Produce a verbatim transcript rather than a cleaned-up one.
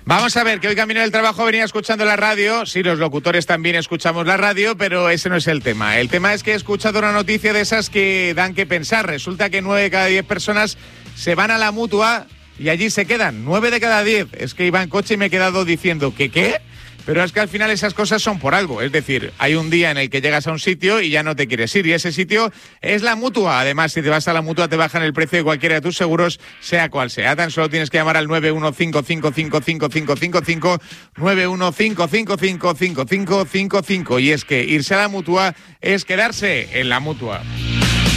Vamos a ver, que hoy camino del trabajo venía escuchando la radio. Sí, los locutores también escuchamos la radio, pero ese no es el tema. El tema es que he escuchado una noticia de esas que dan que pensar. Resulta que nueve de cada diez personas se van a la Mutua y allí se quedan. Nueve de cada diez. Es que iba en coche y me he quedado diciendo ¿que qué? Pero es que al final esas cosas son por algo. Es decir, hay un día en el que llegas a un sitio y ya no te quieres ir. Y ese sitio es la Mutua. Además, si te vas a la Mutua te bajan el precio de cualquiera de tus seguros, sea cual sea. Tan solo tienes que llamar al nueve uno cinco cinco cinco cinco cinco cinco cinco, nueve uno cinco cinco cinco cinco cinco cinco cinco. Y es que irse a la Mutua es quedarse en la Mutua.